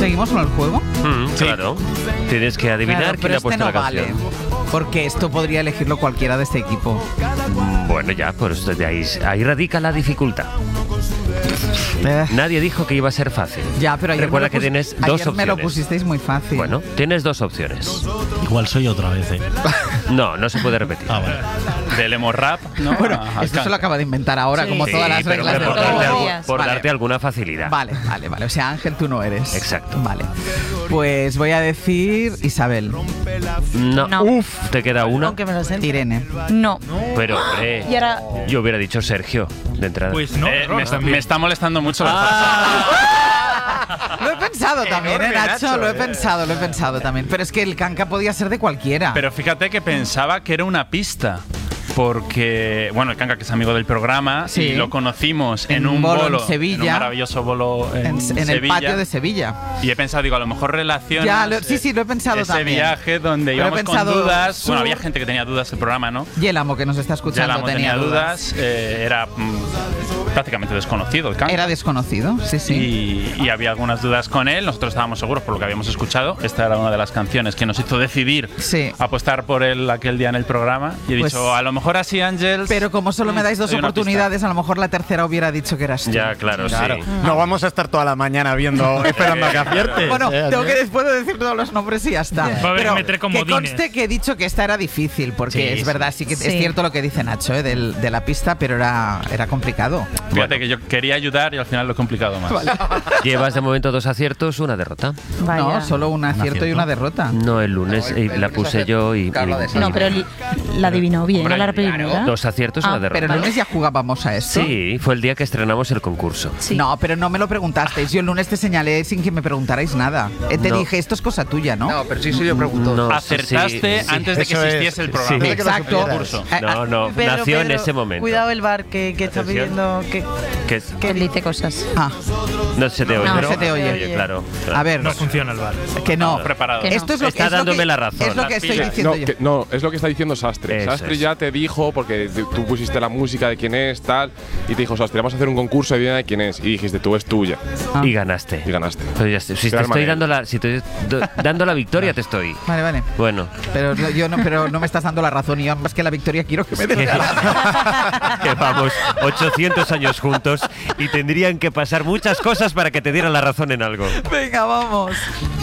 ¿Seguimos con el juego? Claro. Tienes que adivinar Claro, quién pero ha puesto no la canción. vale, porque esto podría elegirlo cualquiera de este equipo. Bueno, ya, pues de ahí radica la dificultad. Nadie dijo que iba a ser fácil. Ya, pero ayer Recuerda que tienes dos opciones. me lo pusisteis muy fácil. Bueno, tienes dos opciones. Igual soy otra vez, ¿eh? No se puede repetir. Ah, vale. Del emo rap, ¿no? Bueno, esto se lo acaba de inventar ahora, Sí. como Sí, todas las pero reglas por del darte, juego. por Vale. darte alguna facilidad. Vale. O sea, Ángel, tú no eres. Exacto. Vale. Pues voy a decir Isabel. No. No. Te queda una. Aunque me lo sé. Irene. No. Pero, hombre, Y ahora... yo hubiera dicho Sergio de entrada. Pues no, me está molestando mucho la Lo he pensado también, Nacho. Lo he pensado también. Pero es que el canca podía ser de cualquiera. Pero fíjate que pensaba que era una pista. Porque, bueno, el Kanka, que es amigo del programa, Sí. y lo conocimos En en un un bolo bolo, en Sevilla. en un maravilloso bolo en el Sevilla. patio de Sevilla. Y he pensado, digo, a lo mejor relaciona Ya, sí, lo he pensado ese también. viaje donde Pero he íbamos con pensado dudas. sur- Bueno, había gente que tenía dudas del programa, ¿no? Y el amo que nos está Ya escuchando Lamo tenía dudas. Era prácticamente desconocido el Kanka. Era desconocido, sí. Y había algunas dudas con él. Nosotros estábamos seguros por lo que habíamos escuchado. Esta era una de las canciones que nos hizo decidir apostar por él aquel día en el programa. Y he Pues- dicho, a lo mejor así, Ángel. Pero como solo me dais dos Hay una oportunidades, a lo mejor la tercera hubiera dicho que eras tú. Ya, claro, sí. No vamos a estar toda la mañana viendo, esperando a que aciertes. Bueno, puedo decir todos los nombres y ya está. Va a haber Pero que meter que comodines. conste que he dicho que esta era difícil, porque Sí, es verdad, sí que Sí. es cierto lo que dice Nacho, de la pista, pero era complicado. Fíjate que yo quería ayudar y al final lo he complicado más. Llevas de momento 2 aciertos, una derrota. Vaya. No, solo un acierto y una derrota. No, el lunes la puse yo y No, pero la adivinó bien, a la primera. 2 aciertos y una derrota. Pero el lunes ya jugábamos a esto. Sí, fue el día que estrenamos el concurso. Sí. No, pero no me lo preguntasteis. Yo el lunes te señalé sin que me preguntarais nada. Te No. dije, esto es cosa tuya, ¿no? No, pero sí yo pregunto. No, Acertaste sí. antes de que Eso es. existiese el Sí. programa. Exacto. Concurso. No, nació en ese momento. Cuidado el bar que está Atención. pidiendo que Que Él dice cosas. Ah, no se te oye. No, ¿no? se te oye. Claro. a ver, No funciona el bar. que no. Preparado. Que no. Esto es lo Está es lo dándome que- la razón. Es lo que Las estoy pilas. diciendo No, yo. no, es lo que está diciendo Sastre. Eso Sastre es. ya te dijo, porque tú pusiste la música de quién es, tal, y te dijo, Sastre, vamos a hacer un concurso de de quién es. Y dijiste, tú es tuya. Y ganaste. Y ganaste. Pero ya, si te Gran estoy manera. dando la victoria, te estoy. Vale. Bueno, Pero no me estás dando la razón. Y yo, más que la victoria, quiero que me des la razón. que vamos 800 años juntos y tendrían que pasar muchas cosas para que te dieran la razón en algo. Venga, vamos.